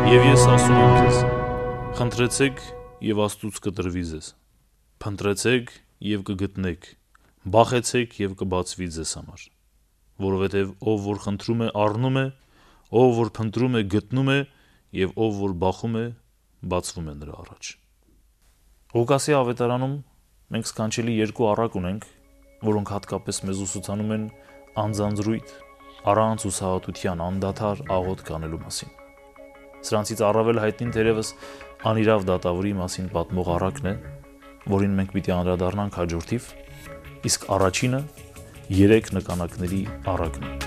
Եվ ես ասում եմ ձեզ. խնդրեցեք եւ Աստծուց կտրվի ձեզ, փնտրեցեք եւ կգտնեք, բախեցեք եւ կբացվի ձեզ համար, որովհետեւ ով որ խնդրում է առնում է, ով որ փնտրում է գտնում է եւ ով որ բախում է բացվում է նրա առաջ։ Ղուկասի ավետարանում մենք սքանչելի երկու առակ ունենք, որոնք հատկապես մեզ ուսուցանում են անձանձրույթ, առանց հուսահատության անդադար աղոթք անելու մասին։ Սրանցից առավել հայտնին թերևս անիրավ դատավորի մասին պատմող առակն է, որին մենք պիտի անդրադառնանք հաջորդիվ, իսկ առաջինը 3 նկանակների առակն է։